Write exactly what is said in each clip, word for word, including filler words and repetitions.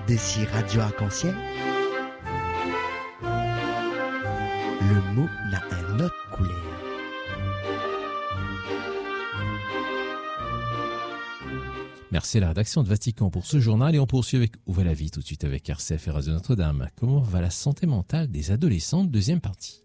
Des scies radio arc-en-ciel, le mot n'a un autre couleur. Merci à la rédaction de Vatican pour ce journal et on poursuit avec Où va la vie tout de suite avec R C F et Radio Notre-Dame. Comment va la santé mentale des adolescents? Deuxième partie.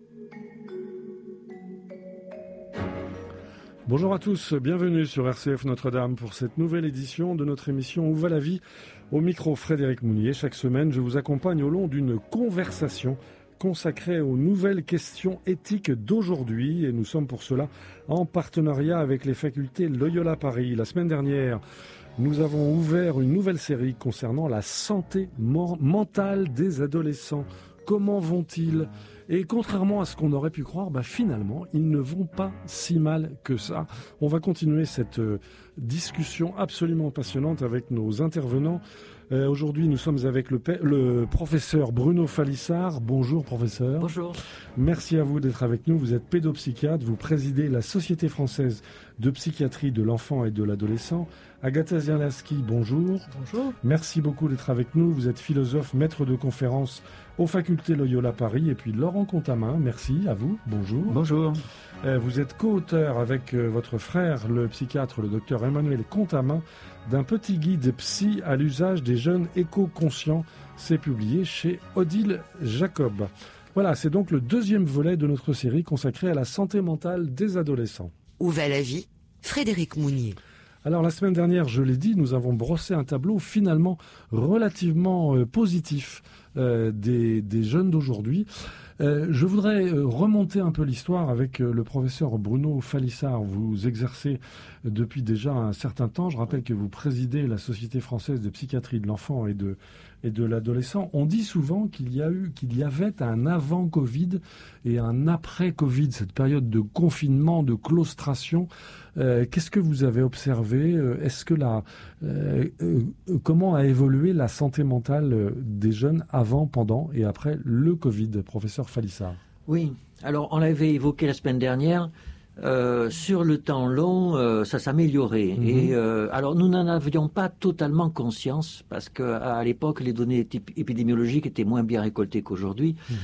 Bonjour à tous, bienvenue sur R C F Notre-Dame pour cette nouvelle édition de notre émission Où va la vie? Au micro Frédéric Mounier. Chaque semaine, je vous accompagne au long d'une conversation consacrée aux nouvelles questions éthiques d'aujourd'hui. Et nous sommes pour cela en partenariat avec les facultés Loyola Paris. La semaine dernière, nous avons ouvert une nouvelle série concernant la santé mentale des adolescents. Comment vont-ils ? Et contrairement à ce qu'on aurait pu croire, bah finalement, ils ne vont pas si mal que ça. On va continuer cette euh, discussion absolument passionnante avec nos intervenants. Euh, aujourd'hui, nous sommes avec le, le professeur Bruno Falissard. Bonjour, professeur. Bonjour. Merci à vous d'être avec nous. Vous êtes pédopsychiatre, vous présidez la Société française de psychiatrie de l'enfant et de l'adolescent. Agatha Zierlaski, bonjour. Bonjour. Merci beaucoup d'être avec nous. Vous êtes philosophe, maître de conférences aux facultés Loyola Paris. Et puis Laurent Contamin, merci à vous. Bonjour. Bonjour. Euh, vous êtes co-auteur avec euh, votre frère, le psychiatre, le docteur Emmanuel Contamin, d'un petit guide psy à l'usage des jeunes éco-conscients. C'est publié chez Odile Jacob. Voilà, c'est donc le deuxième volet de notre série consacrée à la santé mentale des adolescents. Où va la vie? Frédéric Mounier. Alors la semaine dernière, je l'ai dit, nous avons brossé un tableau finalement relativement euh, positif euh, des, des jeunes d'aujourd'hui. Euh, je voudrais euh, remonter un peu l'histoire avec euh, le professeur Bruno Falissard. Vous exercez euh, depuis déjà un certain temps. Je rappelle que vous présidez la Société française de psychiatrie de l'enfant et de, et de l'adolescent. On dit souvent qu'il y a eu, qu'il y avait un avant-Covid et un après-Covid, cette période de confinement, de claustration. Euh, qu'est-ce que vous avez observé? Est-ce que la, euh, euh, comment a évolué la santé mentale des jeunes avant, pendant et après le Covid, professeur Falissard? Oui, alors on l'avait évoqué la semaine dernière. Euh, sur le temps long, euh, ça s'améliorait. Mm-hmm. Et euh, alors nous n'en avions pas totalement conscience parce que à l'époque les données épidémiologiques étaient moins bien récoltées qu'aujourd'hui. Mm-hmm.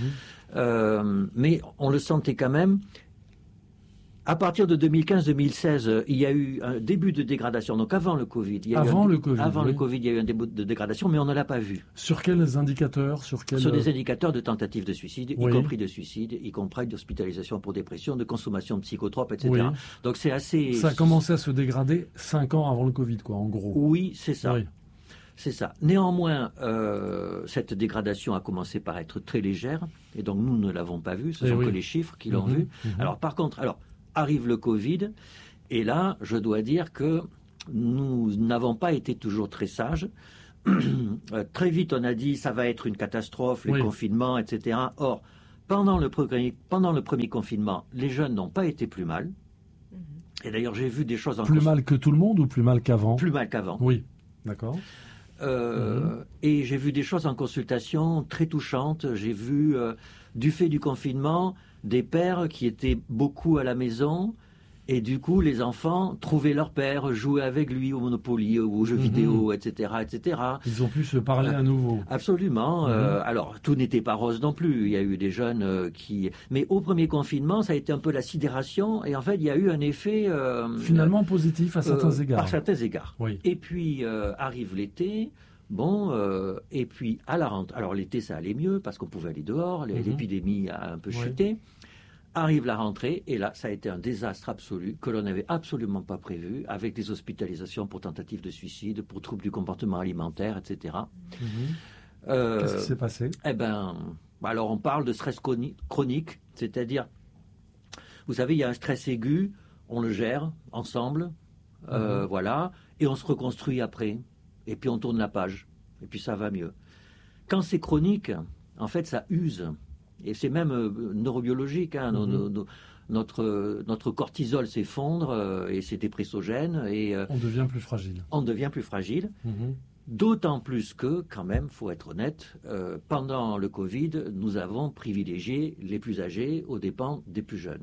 Euh, mais on le sentait quand même. À partir de deux mille quinze deux mille seize, il y a eu un début de dégradation. Donc avant le Covid. Il y a avant eu un, le Covid. Avant oui. le Covid, il y a eu un début de dégradation, mais on ne l'a pas vu. Sur quels indicateurs? Sur, quels... Sur des indicateurs de tentatives de suicide, oui. y compris de suicide, y compris d'hospitalisation pour dépression, de consommation de psychotropes, et cetera. Oui. Donc c'est assez. Ça a commencé à se dégrader cinq ans avant le Covid, quoi, en gros. Oui, c'est ça. Oui. C'est ça. Néanmoins, euh, cette dégradation a commencé par être très légère, et donc nous ne l'avons pas vu. Ce et sont oui. que les chiffres qui l'ont mmh, vu. Mmh. Alors par contre, alors. Arrive le Covid, et là, je dois dire que nous n'avons pas été toujours très sages. euh, très vite, on a dit ça va être une catastrophe, les oui. confinements, et cetera. Or, pendant le, premier, pendant le premier confinement, les jeunes n'ont pas été plus mal. Et d'ailleurs, j'ai vu des choses... En plus cons... mal que tout le monde ou plus mal qu'avant? Plus mal qu'avant. Oui, d'accord. Euh, mmh. Et j'ai vu des choses en consultation très touchantes. J'ai vu, euh, du fait du confinement, des pères qui étaient beaucoup à la maison et du coup les enfants trouvaient leur père, jouaient avec lui au Monopoly ou aux jeux mmh. vidéo, et cetera, et cetera. Ils ont pu se parler euh, à nouveau. Absolument. Mmh. Euh, alors tout n'était pas rose non plus. Il y a eu des jeunes euh, qui... Mais au premier confinement, ça a été un peu la sidération et en fait il y a eu un effet... Euh, finalement positif à certains euh, égards. Par certains égards. Oui. Et puis euh, arrive l'été... Bon, euh, et puis à la rentrée, alors l'été ça allait mieux parce qu'on pouvait aller dehors, mmh. l'épidémie a un peu oui. chuté. Arrive la rentrée et là ça a été un désastre absolu que l'on n'avait absolument pas prévu, avec des hospitalisations pour tentatives de suicide, pour troubles du comportement alimentaire, et cetera. Mmh. Euh, Qu'est-ce qui s'est passé? Eh ben, alors on parle de stress chronique, c'est-à-dire, vous savez, il y a un stress aigu, on le gère ensemble, mmh. euh, voilà, et on se reconstruit après. Et puis on tourne la page, et puis ça va mieux. Quand c'est chronique, en fait, ça use. Et c'est même euh, neurobiologique. Hein, mm-hmm. nos, nos, notre, notre cortisol s'effondre, euh, et c'est dépressogène. Et, euh, on devient plus fragile. On devient plus fragile. Mm-hmm. D'autant plus que, quand même, il faut être honnête, euh, pendant le Covid, nous avons privilégié les plus âgés aux dépens des plus jeunes.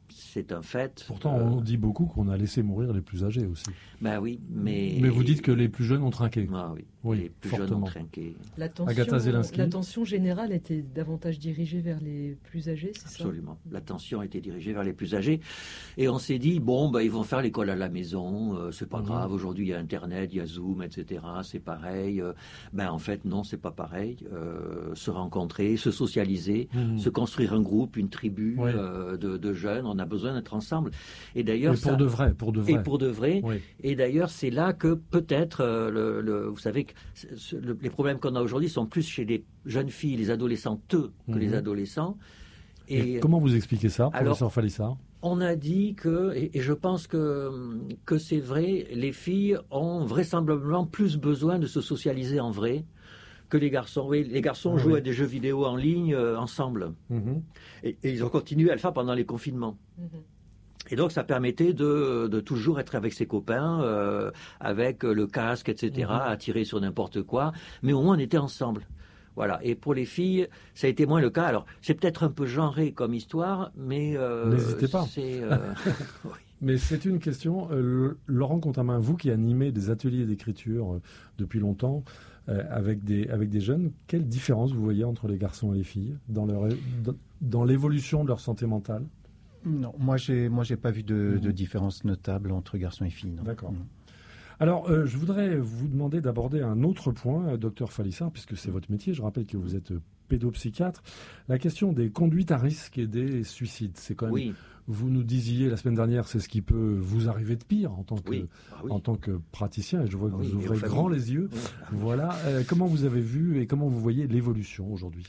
c'est un fait. Pourtant, euh, on dit beaucoup qu'on a laissé mourir les plus âgés aussi. Ben oui, mais... Mais vous dites que les plus jeunes ont trinqué. Ah oui, Oui, les plus fortement. jeunes ont trinqué. Agatha L'attention, Zelinski. l'attention générale était davantage dirigée vers les plus âgés, c'est ça? Absolument. L'attention a été dirigée vers les plus âgés. Et on s'est dit, bon, ben, ils vont faire l'école à la maison, euh, c'est pas Mhm. grave. Aujourd'hui, il y a Internet, il y a Zoom, et cetera. C'est pareil. Euh, ben, en fait, non, c'est pas pareil. Euh, se rencontrer, se socialiser, Mhm. se construire un groupe, une tribu Oui. euh, de, de jeunes. On a besoin d'être ensemble. Et Et d'ailleurs, pour ça- de vrai, pour de vrai. et pour de vrai. Oui. Et d'ailleurs, c'est là que peut-être, euh, le, le- vous savez, que ce- ce- le- les problèmes qu'on a aujourd'hui sont plus chez les jeunes filles, les adolescentes, que Mhm. les adolescents. Et, Et, comment vous expliquez ça, alors- professeur Falissard? on a dit que, et, et je pense que, que c'est vrai, les filles ont vraisemblablement plus besoin de se socialiser en vrai que les garçons. Oui, les garçons Ah jouent oui. à des jeux vidéo en ligne euh, ensemble. Mhm. Et, et ils ont continué à le faire pendant les confinements. Mhm. Et donc, ça permettait de, de toujours être avec ses copains, euh, avec le casque, et cetera, Mhm. à tirer sur n'importe quoi. Mais au moins, on était ensemble. Voilà. Et pour les filles, ça a été moins le cas. Alors, c'est peut-être un peu genré comme histoire, mais... euh, N'hésitez pas. C'est, euh, oui. Mais c'est une question. euh, Laurent Contamin, vous qui animez des ateliers d'écriture euh, depuis longtemps euh, avec, des, avec des jeunes, quelle différence vous voyez entre les garçons et les filles dans, leur, dans, dans l'évolution de leur santé mentale? Non, moi j'ai moi j'ai pas vu de, Mhm. de différence notable entre garçons et filles. non. D'accord. Non. Alors, euh, je voudrais vous demander d'aborder un autre point, euh, docteur Falissard, puisque c'est votre métier. Je rappelle que vous êtes euh, pédopsychiatre. La question des conduites à risque et des suicides. C'est quand même. Oui, Vous nous disiez la semaine dernière, c'est ce qui peut vous arriver de pire en tant que, oui. Ah oui. en tant que praticien. Et je vois que Ah oui, vous et aux ouvrez familles. grand les yeux. Oui. Voilà. Euh, comment vous avez vu et comment vous voyez l'évolution aujourd'hui?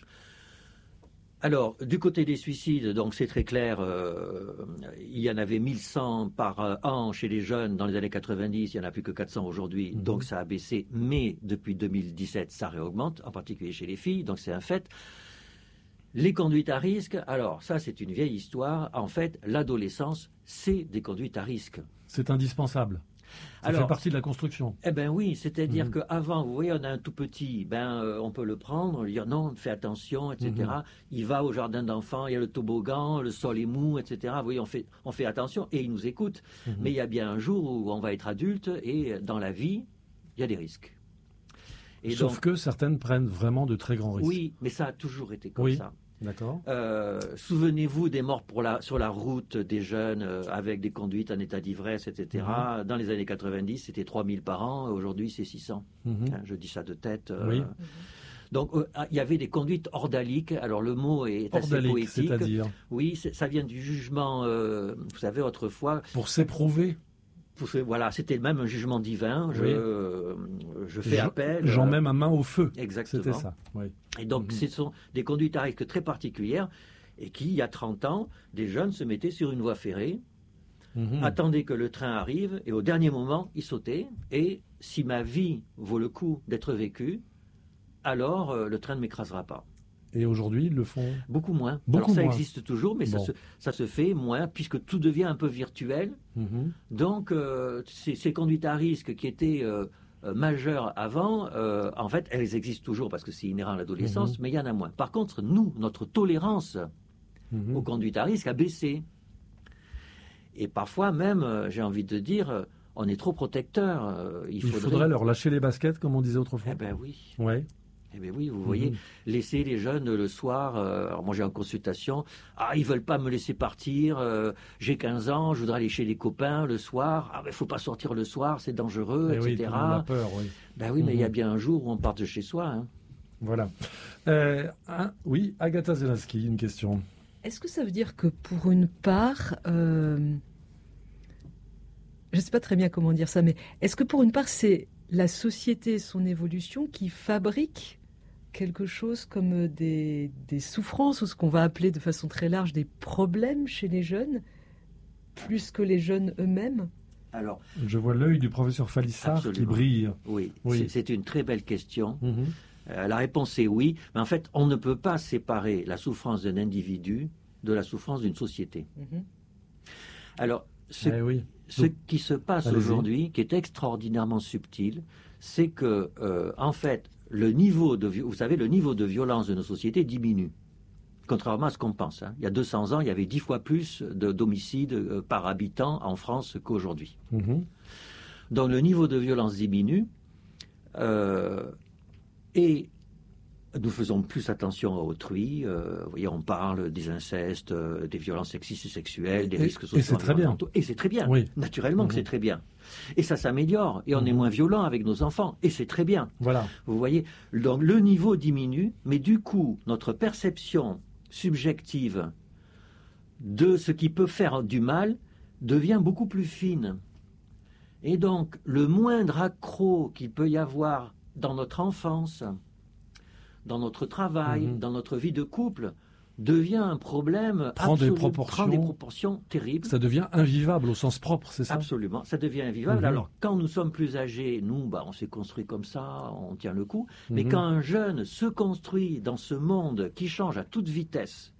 Alors, du côté des suicides, donc c'est très clair, euh, il y en avait mille cent par euh, an chez les jeunes dans les années quatre-vingt-dix, il n'y en a plus que quatre cents aujourd'hui, Mhm. donc ça a baissé, mais depuis deux mille dix-sept, ça réaugmente, en particulier chez les filles, donc c'est un fait. Les conduites à risque, alors ça c'est une vieille histoire, en fait l'adolescence c'est des conduites à risque. C'est indispensable. Ça Alors, fait partie de la construction. Eh ben oui, c'est-à-dire Mhm. qu'avant, vous voyez, on a un tout petit, ben euh, on peut le prendre, lui dire non, fais attention, et cetera. Mhm. Il va au jardin d'enfants, il y a le toboggan, le sol est mou, et cetera. Vous voyez, on fait, on fait attention et il nous écoute. Mhm. Mais il y a bien un jour où on va être adulte et dans la vie, il y a des risques. Et Sauf donc, que certaines prennent vraiment de très grands risques. oui, mais ça a toujours été comme Oui. ça. D'accord. Euh, souvenez-vous des morts pour la, sur la route des jeunes euh, avec des conduites en état d'ivresse, et cetera. Dans les années quatre-vingt-dix, c'était trois mille par an. Aujourd'hui, c'est six cents. Mhm. Hein, je dis ça de tête. euh, Oui. Donc, euh, il y avait des conduites ordaliques. Alors, le mot est assez Ordalique, poétique. c'est-à-dire Oui, c'est- ça vient du jugement, euh, vous savez, autrefois. pour s'éprouver. pour ce- Voilà, c'était même un jugement divin. Je, Oui. euh, je fais J'en- appel. J'en euh, mets ma main au feu. Exactement. C'était ça. Oui. Et donc, Mhm. ce sont des conduites à risque très particulières et qui, il y a trente ans, des jeunes se mettaient sur une voie ferrée, Mhm. attendaient que le train arrive et au dernier moment, ils sautaient. Et si ma vie vaut le coup d'être vécue, alors euh, le train ne m'écrasera pas. Et aujourd'hui, ils le font. Beaucoup moins. Beaucoup alors ça moins. existe toujours, mais ça, Bon. se, ça se fait moins puisque tout devient un peu virtuel. Mhm. Donc, euh, ces, ces conduites à risque qui étaient euh, euh, majeures avant, euh, en fait, elles existent toujours parce que c'est inhérent à l'adolescence, Mhm. mais il y en a moins. Par contre, nous, notre tolérance Mhm. aux conduites à risque a baissé. Et parfois même, euh, j'ai envie de dire, euh, on est trop protecteur. euh, il, Il faudrait... faudrait leur lâcher les baskets, comme on disait autrefois. Eh ben oui. Ouais. Eh bien oui, vous voyez, Mhm. laisser les jeunes le soir, euh, alors moi j'ai en consultation, ah ils veulent pas me laisser partir, euh, j'ai quinze ans, je voudrais aller chez les copains le soir, ah ben faut pas sortir le soir, c'est dangereux, Eh oui, et tout le cetera. monde a peur, oui. Ben oui, mais il y a Mhm. bien un jour où on part de chez soi. Hein. Voilà. Euh, hein, oui, Agatha Zelinski, une question. Est-ce que ça veut dire que pour une part, euh, je ne sais pas très bien comment dire ça, mais est-ce que pour une part c'est la société, son évolution qui fabrique quelque chose comme des, des souffrances ou ce qu'on va appeler de façon très large des problèmes chez les jeunes, plus que les jeunes eux-mêmes? Alors, Je vois l'œil du professeur Falissard qui Absolument. brille. oui, Oui. c'est- c'est une très belle question. Mhm. Euh, la réponse est oui, mais en fait, on ne peut pas séparer la souffrance d'un individu de la souffrance d'une société. Mhm. Alors, ce Eh oui. Ce Donc, qui se passe allez-y. aujourd'hui, qui est extraordinairement subtil, c'est que, euh, en fait, le niveau de, vi- vous savez, le niveau de violence de nos sociétés diminue. contrairement à ce qu'on pense. Hein. Il y a deux cents ans, il y avait dix fois plus de, d'homicides euh, par habitant en France qu'aujourd'hui. Mmh. Donc le niveau de violence diminue euh, et nous faisons plus attention à autrui. Euh, vous voyez, on parle des incestes, euh, des violences sexistes et sexuelles, des et, risques sociaux. Et c'est très bien. Et c'est très bien. Oui. Naturellement mmh. que c'est très bien. Et ça s'améliore. Et on mmh. est moins violent avec nos enfants. Et c'est très bien. Voilà. Vous voyez, donc le niveau diminue, mais du coup, notre perception subjective de ce qui peut faire du mal devient beaucoup plus fine. Et donc, le moindre accroc qu'il peut y avoir dans notre enfance, dans notre travail, mmh. dans notre vie de couple, devient un problème prend absolu, des proportions, prend des proportions terribles. Ça devient invivable au sens propre, c'est ça? Absolument, ça devient invivable. Mmh. Alors, quand nous sommes plus âgés, nous, bah, on s'est construit comme ça, on tient le coup. Mmh. Mais quand un jeune se construit dans ce monde qui change à toute vitesse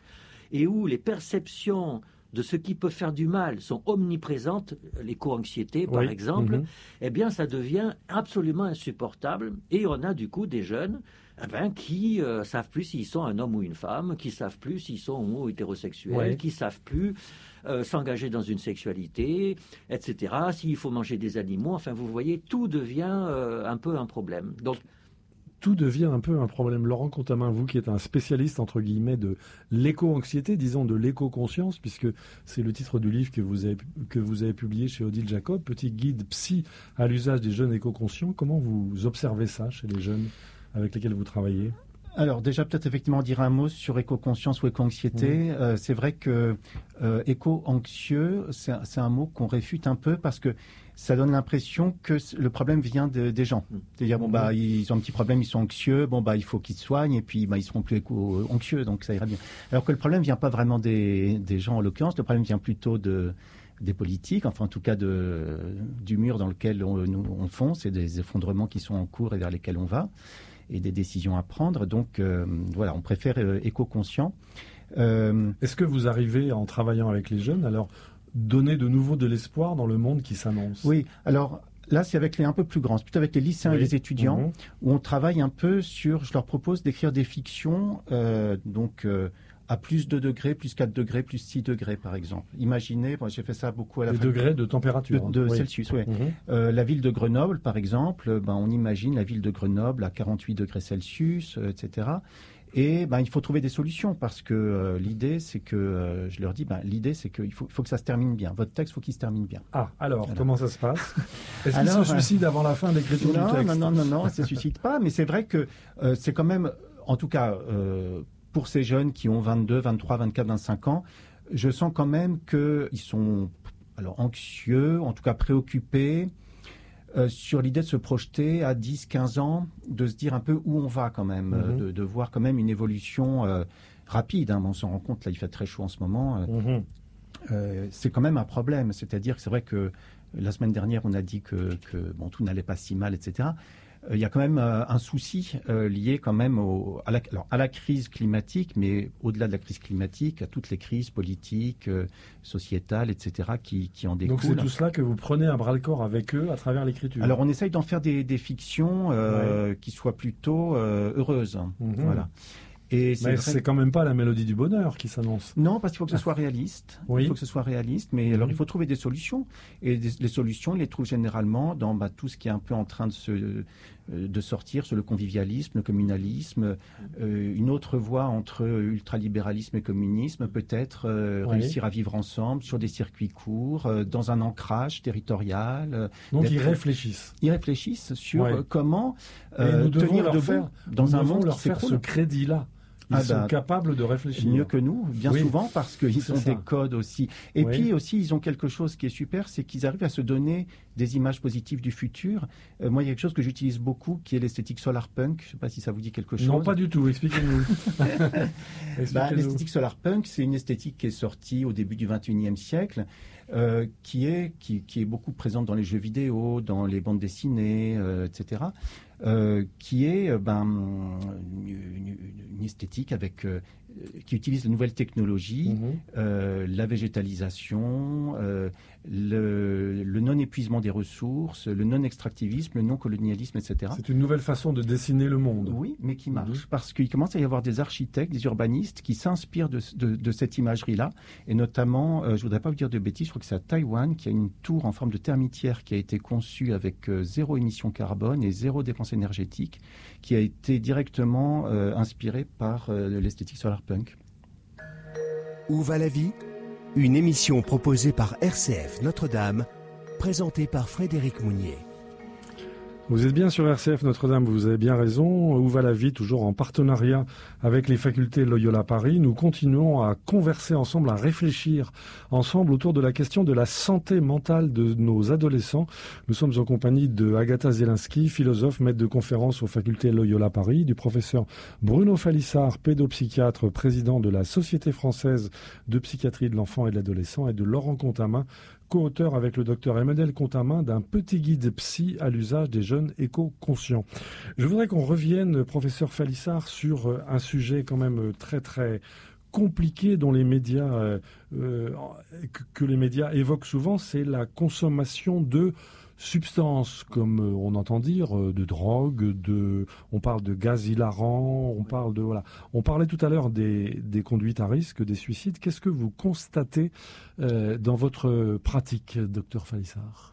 et où les perceptions de ce qui peut faire du mal sont omniprésentes, l'éco-anxiété par oui. exemple, mmh. eh bien ça devient absolument insupportable. Et on a du coup des jeunes eh ben, qui euh, savent plus s'ils sont un homme ou une femme, qui savent plus s'ils sont homo ou hétérosexuels, oui. qui savent plus euh, s'engager dans une sexualité, et cetera. S'il faut manger des animaux, enfin vous voyez, tout devient euh, un peu un problème. Donc tout devient un peu un problème. Laurent Contamin, vous qui êtes un spécialiste, entre guillemets, de l'éco-anxiété, disons de l'éco-conscience, puisque c'est le titre du livre que vous avez, que vous avez publié chez Odile Jacob, Petit guide psy à l'usage des jeunes éco-conscients. Comment vous observez ça chez les jeunes avec lesquels vous travaillez ? Alors déjà peut-être effectivement dire un mot sur éco-conscience ou éco-anxiété. Mmh. Euh, c'est vrai que euh, éco-anxieux, c'est, c'est un mot qu'on réfute un peu parce que ça donne l'impression que le problème vient de, des gens. C'est-à-dire, bon, bah, ils ont un petit problème, ils sont anxieux, bon, bah, il faut qu'ils se soignent, et puis, bah, ils seront plus anxieux, donc ça ira bien. Alors que le problème vient pas vraiment des, des gens, en l'occurrence, le problème vient plutôt de, des politiques, enfin, en tout cas, de, du mur dans lequel on, nous, on fonce, et des effondrements qui sont en cours et vers lesquels on va, et des décisions à prendre. Donc, euh, voilà, on préfère euh, éco-conscient. Euh, Est-ce que vous arrivez, en travaillant avec les jeunes, alors, donner de nouveau de l'espoir dans le monde qui s'annonce? Oui, alors là c'est avec les un peu plus grands, c'est plutôt avec les lycéens oui. et les étudiants, mmh. où on travaille un peu sur, je leur propose d'écrire des fictions, euh, donc euh, à plus deux degrés, plus quatre degrés, plus six degrés par exemple. Imaginez, bon, j'ai fait ça beaucoup à la Des fac... degrés de température. De, de oui. Celsius, oui. Mmh. Euh, la ville de Grenoble par exemple, ben, on imagine la ville de Grenoble à quarante-huit degrés Celsius, euh, et cetera. Et ben, il faut trouver des solutions parce que euh, l'idée, c'est que, euh, je leur dis, ben, l'idée, c'est qu'il faut, faut que ça se termine bien. Votre texte, il faut qu'il se termine bien. Ah, alors, alors. comment ça se passe? Est-ce qu'il se suicide avant la fin de l'écriture non, du texte? Non, non, non, non, ça ne se suicide pas. Mais c'est vrai que euh, c'est quand même, en tout cas, euh, pour ces jeunes qui ont vingt-deux, vingt-trois, vingt-quatre, vingt-cinq ans, je sens quand même qu'ils sont alors, anxieux, en tout cas préoccupés, Euh, sur l'idée de se projeter à dix, quinze ans, de se dire un peu où on va quand même, mmh. euh, de, de voir quand même une évolution euh, rapide. Hein, on s'en rend compte, là il fait très chaud en ce moment. Euh, mmh. euh, c'est quand même un problème. C'est-à-dire que c'est vrai que la semaine dernière on a dit que, que bon, tout n'allait pas si mal, et cetera. Il y a quand même euh, un souci euh, lié quand même au, à, la, alors, à la crise climatique, mais au-delà de la crise climatique, à toutes les crises politiques, euh, sociétales, et cetera qui, qui en découlent. Donc c'est tout cela que vous prenez à bras-le-corps avec eux à travers l'écriture. Alors on essaye d'en faire des, des fictions euh, ouais. qui soient plutôt euh, heureuses. Mmh. Voilà. Et c'est, mais vrai... c'est quand même pas la mélodie du bonheur qui s'annonce. Non, parce qu'il faut que ce soit réaliste. Oui. Il faut que ce soit réaliste, mais mmh. alors il faut trouver des solutions. Et des, les solutions, on les trouve généralement dans bah, tout ce qui est un peu en train de se euh, de sortir sur le convivialisme, le communalisme, euh, une autre voie entre ultralibéralisme et communisme, peut-être euh, oui. réussir à vivre ensemble sur des circuits courts, euh, dans un ancrage territorial. Euh, Donc ils réfléchissent. Ils réfléchissent sur ouais. euh, comment euh, tenir debout faire, dans un monde leur qui faire s'écroule. Ce crédit-là. Ils ah sont bah, capables de réfléchir. Mieux que nous, bien oui. souvent, parce qu'ils ont ça. Des codes aussi. Et oui. puis aussi, ils ont quelque chose qui est super, c'est qu'ils arrivent à se donner des images positives du futur. Euh, moi, il y a quelque chose que j'utilise beaucoup, qui est l'esthétique solarpunk. Je ne sais pas si ça vous dit quelque chose. Non, pas du tout. Expliquez-nous. Expliquez-nous. Bah, l'esthétique solarpunk, c'est une esthétique qui est sortie au début du vingt et unième siècle, euh, qui, est, qui, qui est beaucoup présente dans les jeux vidéo, dans les bandes dessinées, euh, et cetera. Euh, qui est ben, une, une esthétique avec euh, qui utilisent de nouvelles technologies, Mmh. euh, la végétalisation, euh, le, le non-épuisement des ressources, le non-extractivisme, le non-colonialisme, et cetera. C'est une nouvelle façon de dessiner le monde. Oui, mais qui marche, Mhm. parce qu'il commence à y avoir des architectes, des urbanistes qui s'inspirent de, de- de cette imagerie-là, et notamment, euh, je ne voudrais pas vous dire de bêtises, je crois que c'est à Taïwan, qui a une tour en forme de termitière qui a été conçue avec euh, zéro émission carbone et zéro dépense énergétique, qui a été directement euh, inspirée par euh, l'esthétique solarpunk. Où va la vie? Une émission proposée par R C F Notre-Dame, présentée par Frédéric Mounier. Vous êtes bien sur R C F Notre-Dame, vous avez bien raison. Où va la vie? Toujours en partenariat avec les facultés Loyola Paris. Nous continuons à converser ensemble, à réfléchir ensemble autour de la question de la santé mentale de nos adolescents. Nous sommes en compagnie de Agatha Zielinski, philosophe, maître de conférence aux facultés Loyola Paris, du professeur Bruno Falissard, pédopsychiatre, président de la Société française de psychiatrie de l'enfant et de l'adolescent, et de Laurent Contamin, co-auteur avec le docteur Emmanuel Contamin d'un petit guide psy à l'usage des jeunes éco-conscients. Je voudrais qu'on revienne, professeur Falissard, sur euh, un sujet quand même euh, très très compliqué dont les médias, euh, euh, que, que les médias évoquent souvent, c'est la consommation de substances, comme euh, on entend dire, euh, de drogue, de, on parle de gaz hilarant, on parle de voilà. On parlait tout à l'heure des, des conduites à risque, des suicides. Qu'est-ce que vous constatez euh, dans votre pratique, docteur Falissard?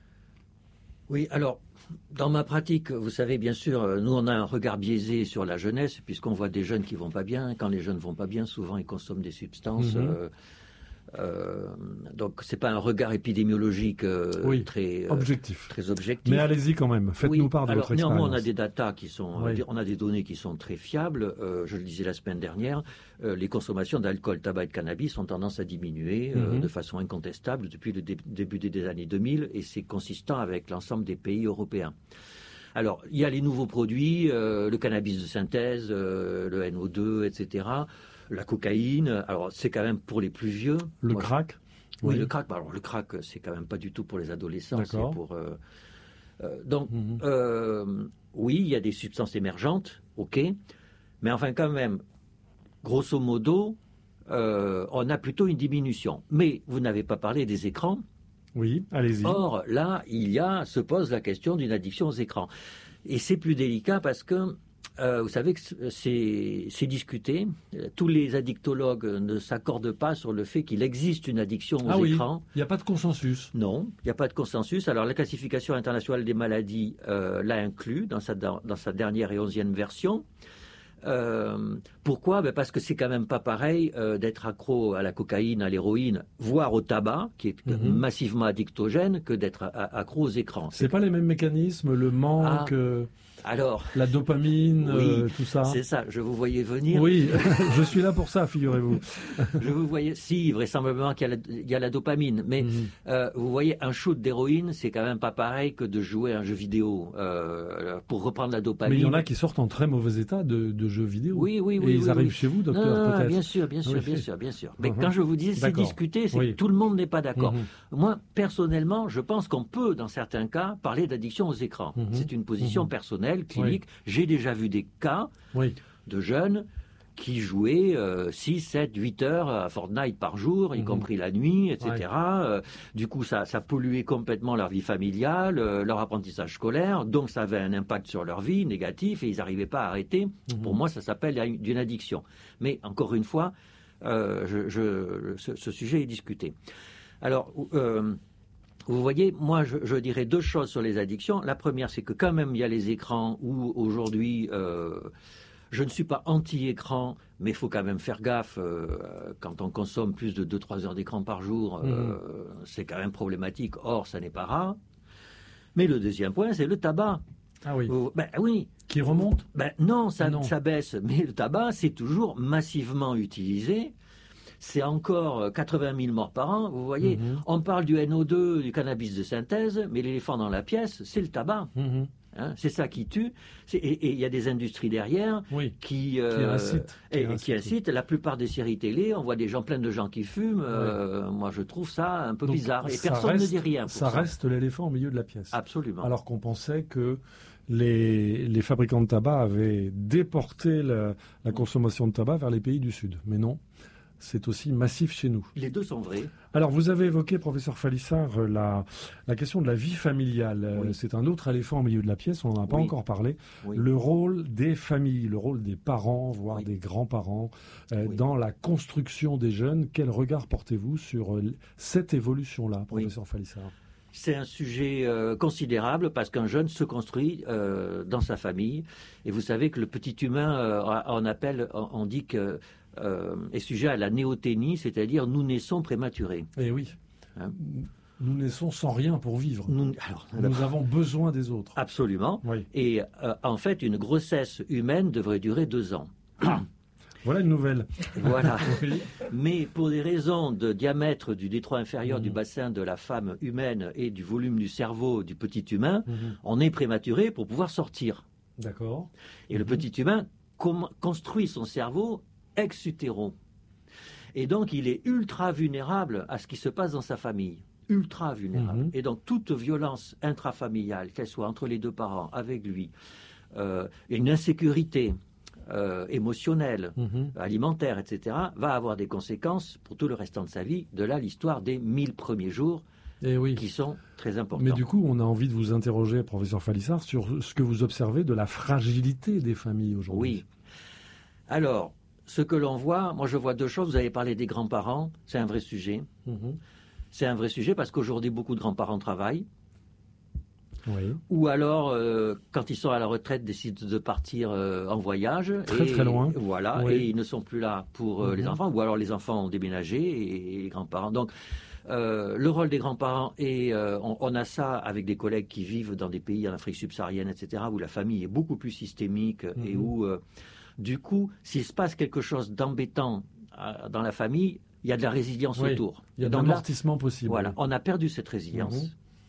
Oui, alors, dans ma pratique, vous savez, bien sûr, euh, nous, on a un regard biaisé sur la jeunesse, puisqu'on voit des jeunes qui vont pas bien. Quand les jeunes vont pas bien, souvent, ils consomment des substances. Mhm. euh, euh, donc, c'est pas un regard épidémiologique euh, Oui, très, euh, Objectif. très objectif. Mais allez-y quand même, faites-nous Oui, part de alors, votre néanmoins, expérience. on a des datas qui sont, Oui. on a des données qui sont très fiables. Euh, je le disais la semaine dernière, euh, les consommations d'alcool, tabac et de cannabis ont tendance à diminuer euh, Mhm. de façon incontestable depuis le dé- début des années deux mille, et c'est consistant avec l'ensemble des pays européens. Alors, il y a les nouveaux produits, euh, le cannabis de synthèse, euh, le N O deux, et cetera. La cocaïne. Alors, c'est quand même pour les plus vieux. Le Moi, je- crack. Oui, le crack. Alors, le crack, c'est quand même pas du tout pour les adolescents. D'accord. C'est pour. euh, euh, donc, Mhm. euh, oui, il y a des substances émergentes, ok, mais enfin quand même, grosso modo, euh, on a plutôt une diminution. Mais vous n'avez pas parlé des écrans. Oui, allez-y. Or, là, il y a, se pose la question d'une addiction aux écrans. Et c'est plus délicat parce que, euh, vous savez que c'est, c'est discuté. Tous les addictologues ne s'accordent pas sur le fait qu'il existe une addiction aux Ah oui, écrans. il n'y a pas de consensus. Non, il n'y a pas de consensus. Alors, la classification internationale des maladies euh, l'a inclus dans sa, dans sa dernière et onzième version. Euh, pourquoi? Ben parce que c'est quand même pas pareil euh, d'être accro à la cocaïne, à l'héroïne, voire au tabac, qui est Mhm. massivement addictogène, que d'être a- a- accro aux écrans. C'est pas les mêmes mécanismes, le manque, Ah. euh, Alors, la dopamine, Oui, euh, tout ça. c'est ça, je vous voyais venir. Oui, je suis là pour ça, figurez-vous. Je vous voyais, si, vraisemblablement qu'il y a la, il y a la dopamine, mais Mhm. euh, vous voyez, un shoot d'héroïne, c'est quand même pas pareil que de jouer à un jeu vidéo euh, pour reprendre la dopamine. Mais il y en a qui sortent en très mauvais état de, de jeux vidéo. Oui, oui, oui. Et ils oui, arrivent oui. chez vous, Non, docteur, non, non, peut-être. bien sûr, bien sûr, Oui. bien sûr, bien sûr. Mais Mhm. quand je vous dis c'est D'accord. discuté, c'est Oui. que tout le monde n'est pas d'accord. Mhm. Moi, personnellement, je pense qu'on peut, dans certains cas, parler d'addiction aux écrans. Mhm. C'est une position Mhm. personnelle, clinique. J'ai déjà vu des cas Oui. de jeunes qui jouaient euh, six, sept, huit heures à Fortnite par jour, y Mhm. compris la nuit, et cetera. Euh, du coup, ça, ça polluait complètement leur vie familiale, euh, leur apprentissage scolaire, donc ça avait un impact sur leur vie négatif et ils n'arrivaient pas à arrêter. Mhm. Pour moi, ça s'appelle une addiction. Mais encore une fois, euh, je, je, ce, ce sujet est discuté. Alors, euh, vous voyez, moi, je, je dirais deux choses sur les addictions. La première, c'est que quand même, il y a les écrans où aujourd'hui, euh, je ne suis pas anti-écran, mais il faut quand même faire gaffe. Euh, quand on consomme plus de deux trois heures d'écran par jour, euh, c'est quand même problématique. Or, ça n'est pas rare. Mais le deuxième point, c'est le tabac. Ah oui. Vous- ben oui. Qui remonte? Ben non, ça, Non. ça baisse. Mais le tabac, c'est toujours massivement utilisé. C'est encore quatre-vingt mille morts par an. Vous voyez, Mhm. on parle du N O deux, du cannabis de synthèse, mais l'éléphant dans la pièce, c'est le tabac. Mhm. Hein, c'est ça qui tue. C'est- Et il y a des industries derrière Oui. qui, Qui euh, incitent. et- et Qui qui incitent, incitent. La plupart des séries télé, on voit des gens, plein de gens qui fument. Euh, moi, je trouve ça un peu Donc, bizarre. Et ça personne reste- ne dit rien pour ça. Ça reste l'éléphant au milieu de la pièce. Absolument. Alors qu'on pensait que les, les fabricants de tabac avaient déporté la, la consommation de tabac vers les pays du Sud. Mais non, c'est aussi massif chez nous. Les deux sont vrais. Alors, vous avez évoqué, professeur Falissard, la, la question de la vie familiale. Oui. C'est un autre éléphant au milieu de la pièce, on n'en a pas Oui. encore parlé. Oui. Le rôle des familles, le rôle des parents, voire Oui. des grands-parents, euh, Oui. dans la construction des jeunes. Quel regard portez-vous sur euh, cette évolution-là, professeur Oui. Falissard? C'est un sujet euh, considérable parce qu'un jeune se construit euh, dans sa famille. Et vous savez que le petit humain, euh, on appelle, on dit que euh, est sujet à la néoténie, c'est-à-dire nous naissons prématurés. Eh oui. Hein? Nous naissons sans rien pour vivre. Nous, alors, Nous avons besoin des autres. absolument. Oui. Et euh, en fait, une grossesse humaine devrait durer deux ans. Voilà une nouvelle. Voilà. Oui. Mais pour des raisons de diamètre du détroit inférieur Mhm. du bassin de la femme humaine et du volume du cerveau du petit humain, Mhm. on est prématuré pour pouvoir sortir. D'accord. Et le Mhm. petit humain com- construit son cerveau ex utéro. Et donc, il est ultra vulnérable à ce qui se passe dans sa famille. Ultra vulnérable. Mhm. Et donc, toute violence intrafamiliale, qu'elle soit entre les deux parents, avec lui, euh, une insécurité euh, émotionnelle, Mhm. alimentaire, et cetera, va avoir des conséquences pour tout le restant de sa vie. De là, l'histoire des mille premiers jours Eh oui. qui sont très importants. Mais du coup, on a envie de vous interroger, professeur Falissard, sur ce que vous observez de la fragilité des familles aujourd'hui. Oui. Alors, ce que l'on voit, moi je vois deux choses. Vous avez parlé des grands-parents, c'est un vrai sujet. Mhm. C'est un vrai sujet parce qu'aujourd'hui, beaucoup de grands-parents travaillent. Oui. Ou alors, euh, quand ils sont à la retraite, décident de partir euh, en voyage. Très, et, très loin. Voilà, Oui. et ils ne sont plus là pour euh, les Mhm. enfants. Ou alors les enfants ont déménagé et, les grands-parents. Donc, euh, le rôle des grands-parents, et euh, on, on a ça avec des collègues qui vivent dans des pays en Afrique subsaharienne, et cetera, où la famille est beaucoup plus systémique Mhm. et où, euh, du coup, s'il se passe quelque chose d'embêtant euh, dans la famille, il y a de la résilience Oui. autour. Il y a Et de donc là, l'amortissement possible. voilà, on a perdu cette résilience. Mhm.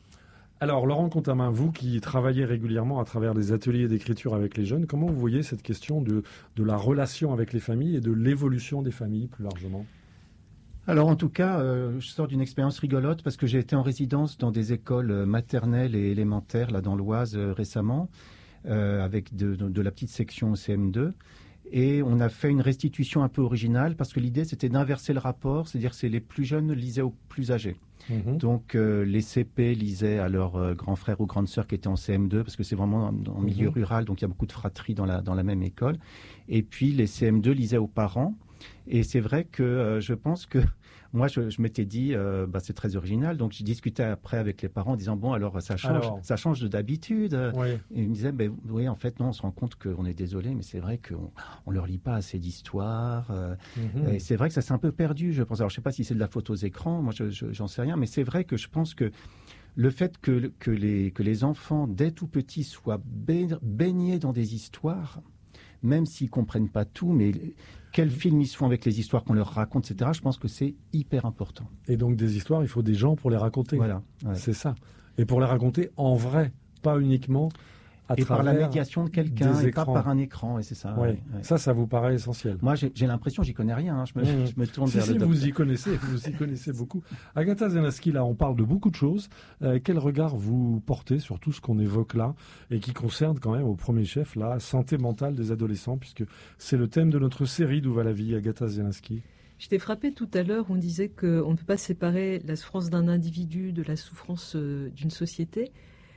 Alors, Laurent Contamin, vous qui travaillez régulièrement à travers des ateliers d'écriture avec les jeunes, comment vous voyez cette question de, de la relation avec les familles et de l'évolution des familles plus largement? Alors en tout cas, euh, je sors d'une expérience rigolote parce que j'ai été en résidence dans des écoles euh, maternelles et élémentaires là dans l'Oise euh, récemment, euh, avec de, de, de la petite section au C M deux. Et on a fait une restitution un peu originale parce que l'idée c'était d'inverser le rapport, c'est-à-dire que c'est les plus jeunes lisaient aux plus âgés. Mhm. Donc euh, les C P lisaient à leurs euh, grands frères ou grandes sœurs qui étaient en C M deux parce que c'est vraiment en, en milieu Mhm. rural, donc il y a beaucoup de fratries dans la, dans la même école. Et puis les C M deux lisaient aux parents. Et c'est vrai que euh, je pense que moi, je, je m'étais dit, euh, bah, c'est très original. Donc, je discutais après avec les parents en disant, bon, alors ça change, Alors. ça change de d'habitude. Oui. Et ils me disaient, ben, oui, en fait, non, on se rend compte qu'on est désolé, mais c'est vrai qu'on on leur lit pas assez d'histoires. Euh, Mhm. et c'est vrai que ça s'est un peu perdu, je pense. Alors, je sais pas si c'est de la faute aux écrans, moi, je, je- j'en sais rien, mais c'est vrai que je pense que le fait que, que, les, que les enfants, dès tout petits, soient baign- baignés dans des histoires, même s'ils comprennent pas tout, mais quels films ils se font avec les histoires qu'on leur raconte, et cetera, je pense que c'est hyper important. Et donc, des histoires, il faut des gens pour les raconter. Voilà. ouais. C'est ça. Et pour les raconter en vrai, pas uniquement à Et par travers... la médiation de quelqu'un, des et pas écrans. par un écran, et c'est ça. Ouais. ouais, ouais. Ça, ça vous paraît essentiel. Moi, j'ai j'ai l'impression, j'y connais rien. hein. Je, me, Mmh. je me tourne Si, vers si, le docteur. vous y connaissez, vous y connaissez beaucoup. Agatha Zielinski, là, on parle de beaucoup de choses. Euh, quel regard vous portez sur tout ce qu'on évoque là et qui concerne quand même au premier chef la santé mentale des adolescents, puisque c'est le thème de notre série D'où va la vie, Agatha Zielinski. J'étais frappée tout à l'heure, on disait qu'on ne peut pas séparer la souffrance d'un individu de la souffrance euh, d'une société.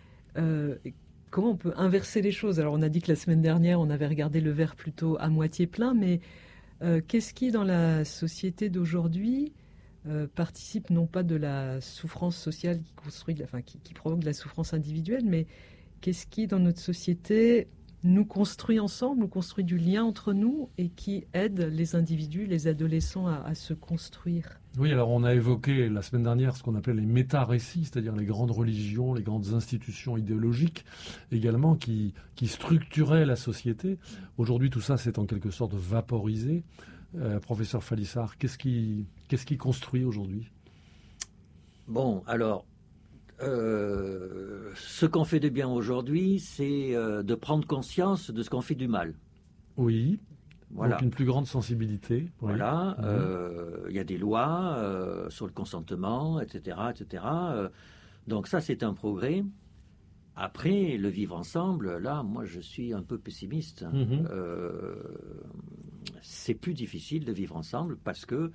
Euh, comment on peut inverser les choses? Alors on a dit que la semaine dernière, on avait regardé le verre plutôt à moitié plein, mais euh, qu'est-ce qui, dans la société d'aujourd'hui, euh, participe non pas de la souffrance sociale qui, construit, de la- enfin, qui, qui provoque de la souffrance individuelle, mais qu'est-ce qui, dans notre société, nous construit ensemble, nous construit du lien entre nous et qui aide les individus, les adolescents à, à se construire? Oui, alors on a évoqué la semaine dernière ce qu'on appelle les méta-récits, c'est-à-dire les grandes religions, les grandes institutions idéologiques également qui, qui structuraient la société. Aujourd'hui, tout ça s'est en quelque sorte vaporisé. Euh, professeur Falissard, qu'est-ce qui, qu'est-ce qui construit aujourd'hui? Bon, alors, euh, ce qu'on fait de bien aujourd'hui, c'est euh, de prendre conscience de ce qu'on fait du mal. Oui, Voilà. donc une plus grande sensibilité. Oui. Voilà, Mhm. euh, il y a des lois euh, sur le consentement, et cetera, et cetera. Euh, donc ça, c'est un progrès. Après, le vivre ensemble, là, moi, je suis un peu pessimiste. Mmh. Euh, c'est plus difficile de vivre ensemble parce que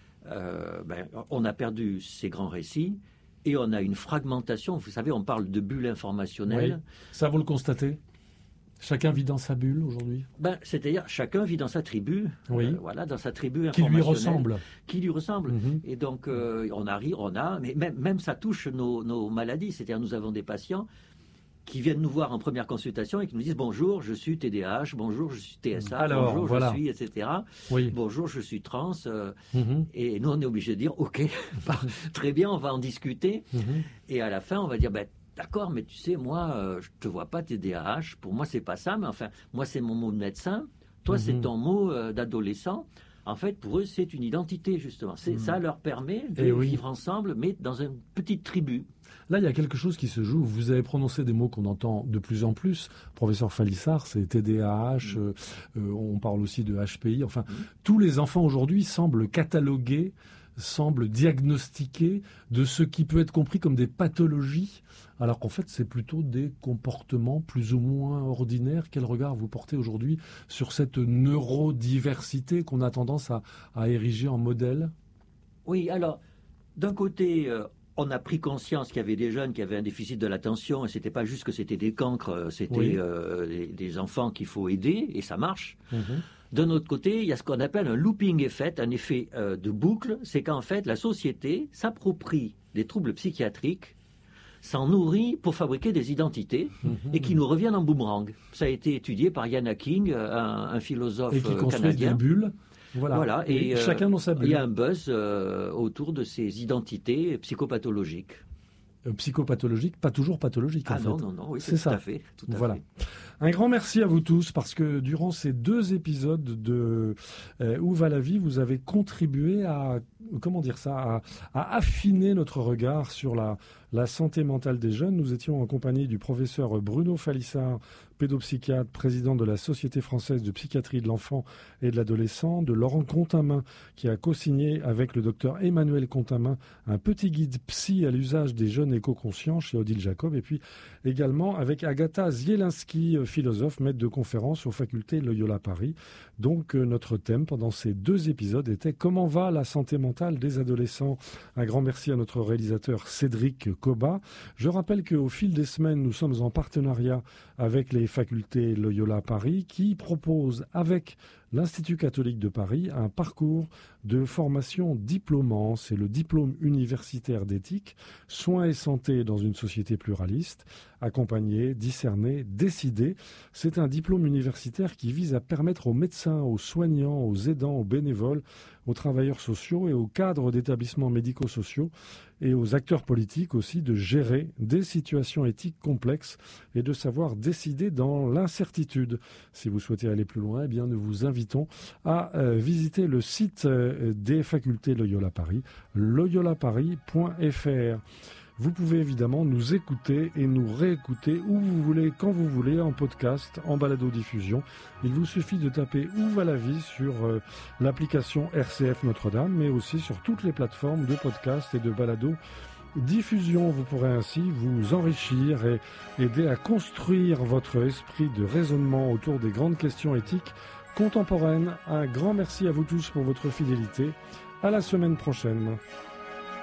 euh, ben, on a perdu ces grands récits et on a une fragmentation. Vous savez, on parle de bulle informationnelle. Oui. Ça, vous le constatez ? Chacun vit dans sa bulle aujourd'hui ? Ben, c'est-à-dire, chacun vit dans sa tribu, oui. euh, voilà, dans sa tribu qui informationnelle. Qui lui ressemble. Qui lui ressemble. Mmh. Et donc, euh, on arrive, on a, mais même, même ça touche nos, nos maladies. C'est-à-dire, nous avons des patients qui viennent nous voir en première consultation et qui nous disent « Bonjour, je suis T D A H, bonjour, je suis T S A, Alors, bonjour, voilà. je suis, et cetera. Oui. Bonjour, je suis trans. Euh, mmh. » Et nous, on est obligé de dire « Ok, très bien, on va en discuter. Mmh. » Et à la fin, on va dire ben, « D'accord, mais tu sais, moi, euh, je ne te vois pas T D A H. Pour moi, c'est pas ça. Mais enfin, moi, c'est mon mot de médecin. Toi, mmh. c'est ton mot euh, d'adolescent. » En fait, pour eux, c'est une identité, justement. C'est, mmh. Ça leur permet de et vivre oui. ensemble, mais dans une petite tribu. Là, il y a quelque chose qui se joue. Vous avez prononcé des mots qu'on entend de plus en plus. Professeur Falissard, c'est T D A H, mmh. euh, euh, on parle aussi de H P I. Enfin, mmh. tous les enfants aujourd'hui semblent catalogués, semblent diagnostiqués de ce qui peut être compris comme des pathologies, alors qu'en fait, c'est plutôt des comportements plus ou moins ordinaires. Quel regard vous portez aujourd'hui sur cette neurodiversité qu'on a tendance à, à ériger en modèle ? Oui, alors, d'un côté... Euh, on a pris conscience qu'il y avait des jeunes qui avaient un déficit de l'attention et c'était pas juste que c'était des cancres, c'était oui. euh, des, des enfants qu'il faut aider et ça marche. Mmh. D'un autre côté, il y a ce qu'on appelle un looping effect, un effet euh, de boucle, c'est qu'en fait la société s'approprie des troubles psychiatriques, s'en nourrit pour fabriquer des identités mmh. et qui nous reviennent en boomerang. Ça a été étudié par Ian Hacking, un, un philosophe et qui construit canadien. Des bulles. Voilà. voilà. Et, et chacun euh, dans sa bulle. Il y a un buzz euh, autour de ces identités psychopathologiques. Euh, psychopathologiques, pas toujours pathologiques ah en non, fait. non, non, oui, c'est, c'est tout ça. À fait, tout à voilà. fait. Un grand merci à vous tous parce que durant ces deux épisodes de euh, Où va la vie, vous avez contribué à, comment dire ça, à, à affiner notre regard sur la, la santé mentale des jeunes. Nous étions en compagnie du professeur Bruno Falissard, pédopsychiatre, président de la Société française de psychiatrie de l'enfant et de l'adolescent, de Laurent Contamin, qui a co-signé avec le docteur Emmanuel Contamin un petit guide psy à l'usage des jeunes éco-conscients chez Odile Jacob, et puis également avec Agatha Zielinski, philosophe, maître de conférence aux facultés Loyola Paris. Donc euh, notre thème pendant ces deux épisodes était « Comment va la santé mentale des adolescents ?» Un grand merci à notre réalisateur Cédric Coba. Je rappelle qu'au fil des semaines, nous sommes en partenariat avec les facultés Loyola Paris qui proposent avec l'Institut catholique de Paris un parcours de formation diplômant. C'est le diplôme universitaire d'éthique, soins et santé dans une société pluraliste, accompagner, discerner, décider. C'est un diplôme universitaire qui vise à permettre aux médecins, aux soignants, aux aidants, aux bénévoles, aux travailleurs sociaux et aux cadres d'établissements médico-sociaux et aux acteurs politiques aussi de gérer des situations éthiques complexes et de savoir décider dans l'incertitude. Si vous souhaitez aller plus loin, eh bien, nous vous invitons à euh, visiter le site euh, des facultés Loyola Paris, loyola paris point f r. Vous pouvez évidemment nous écouter et nous réécouter où vous voulez, quand vous voulez, en podcast, en balado-diffusion. Il vous suffit de taper « Où va la vie » sur euh, l'application R C F Notre-Dame, mais aussi sur toutes les plateformes de podcast et de balado-diffusion. Vous pourrez ainsi vous enrichir et aider à construire votre esprit de raisonnement autour des grandes questions éthiques contemporaines. Un grand merci à vous tous pour votre fidélité. À la semaine prochaine.